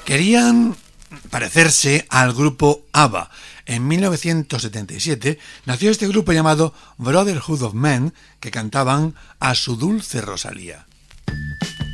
Querían parecerse al grupo ABBA. En 1977 nació este grupo llamado Brotherhood of Men, que cantaban A su dulce Rosalía.